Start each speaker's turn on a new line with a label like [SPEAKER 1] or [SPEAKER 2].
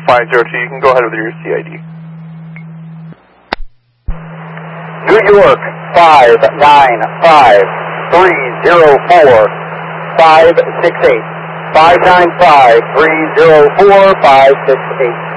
[SPEAKER 1] 502, you can go ahead with your CID.
[SPEAKER 2] New York 595-304-568. 595-304-568.